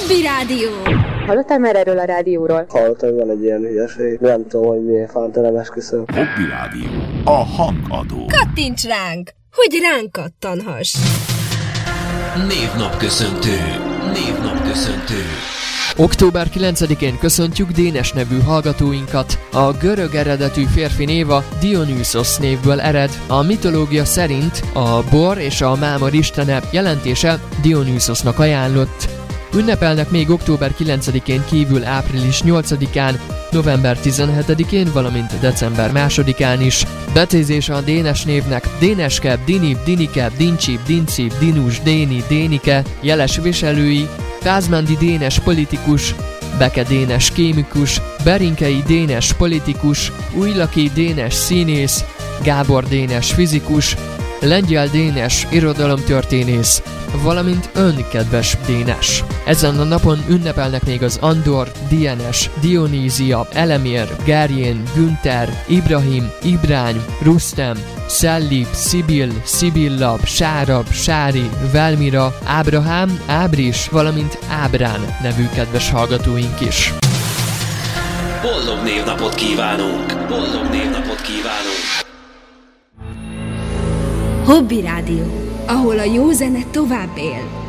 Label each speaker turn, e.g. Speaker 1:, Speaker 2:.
Speaker 1: Hobby Rádió!
Speaker 2: Hallottál már erről a rádióról?
Speaker 3: Hallottam, hogy van egy ilyen hülyeség. Nem tudom, hogy miért fántelem, esküszöm.
Speaker 4: Hobby Rádió. A hangadó.
Speaker 1: Kattints ránk, hogy ránk kattanhass!
Speaker 5: Névnapköszöntő.
Speaker 6: Október 9-én köszöntjük Dénes nevű hallgatóinkat. A görög eredetű férfi néva Dionysos névből ered. A mitológia szerint a bor és a mámor istene, jelentése Dionysosnak ajánlott. Ünnepelnek még október 9-én kívül április 8-án, november 17-én, valamint december 2-án is. Becézése a Dénes névnek Déneske, Dinib, Dinike, Dincsib, Dincib, Dinus, Déni, Dénike, jeles viselői: Kázmándi Dénes politikus, Beke Dénes kémikus, Berinkei Dénes politikus, Újlaki Dénes színész, Gábor Dénes fizikus, Lengyel Dénes irodalomtörténész, valamint ön, kedves Dénes. Ezen a napon ünnepelnek még az Andor, Dienes, Dionízia, Elemér, Gerjén, Günther, Ibrahim, Ibrány, Rusztem, Szellip, Szibil, Szibilla, Sárab, Sári, Velmira, Ábrahám, Ábris, valamint Ábrán nevű kedves hallgatóink is.
Speaker 5: Boldog névnapot kívánunk!
Speaker 1: Hobby Rádió, ahol a jó zene tovább él.